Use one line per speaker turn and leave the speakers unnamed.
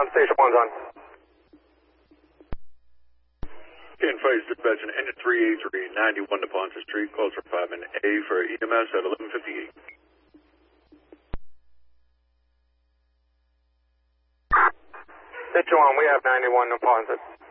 Station 1's on.
Ken Fight's dispatching engine 383, 91 DePonte Street, calls for 5 and A for EMS at 11:58.
Station 1, we have 91 DePonte.